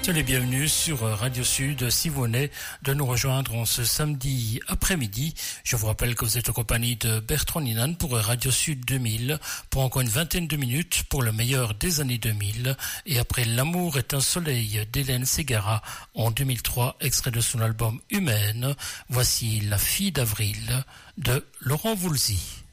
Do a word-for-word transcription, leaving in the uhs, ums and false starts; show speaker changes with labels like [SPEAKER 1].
[SPEAKER 1] Les bienvenus sur Radio Sud. Si vous venez de nous rejoindre en ce samedi après-midi, je vous rappelle que vous êtes en compagnie de Bertrand Ninan pour Radio Sud deux mille, pour encore une vingtaine de minutes pour le meilleur des années deux mille. Et après L'amour est un soleil d'Hélène Ségara en deux mille trois, extrait de son album Humaine, voici La fille d'avril de Laurent Voulzy.